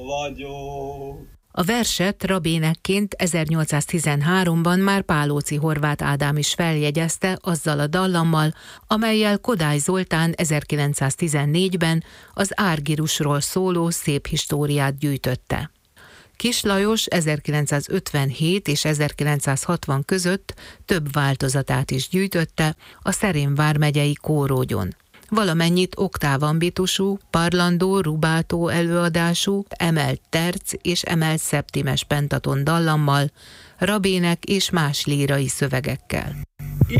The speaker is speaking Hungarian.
vagyok. A verset rabénekként 1813-ban már Pálóczy Horváth Ádám is feljegyezte azzal a dallammal, amellyel Kodály Zoltán 1914-ben az árgirusról szóló szép históriát gyűjtötte. Kiss Lajos 1957 és 1960 között több változatát is gyűjtötte a Szerém vármegyei kórógyon. Valamennyit oktávambitusú, parlandó, rubátó előadású, emelt terc és emelt szeptimes pentaton dallammal, rabének és más lírai szövegekkel.